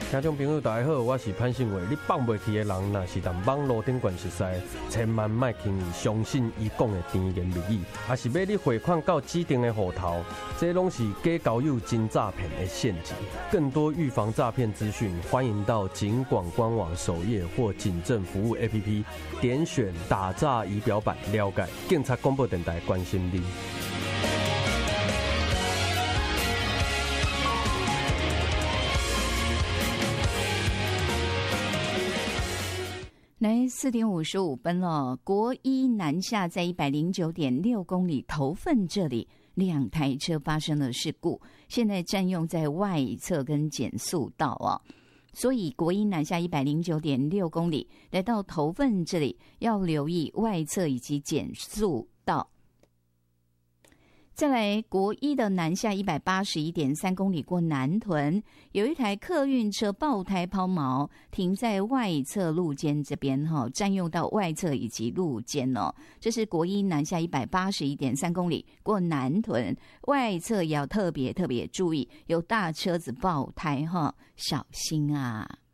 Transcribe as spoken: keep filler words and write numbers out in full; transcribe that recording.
听众朋友大家好，我是潘信伟。你放袂去的人，若是当网络顶管熟悉，千万莫轻易相信伊讲的甜言蜜语，也是要你汇款到指定的户头，这拢是假交友、真诈骗的陷阱。更多预防诈骗资讯，欢迎到警广官网首页或警政服务 A P P 点选打诈仪表板了解。警察广播电台关心你。 来四点五十五分了，国一南下在一百零九点六公里头份这里，两台车发生了事故，现在占用在外侧跟减速道啊，所以国一南下一百零九点六公里，来到头份这里要留意外侧以及减速道。再来，国一的南下一百八十一点三公里过南屯，有一台客运车爆胎抛锚，停在外侧路肩这边哈，占用到外侧以及路肩哦。这是国一南下一百八十一点三公里过南屯，外侧也要特别特别注意，有大车子爆胎哈，小心啊！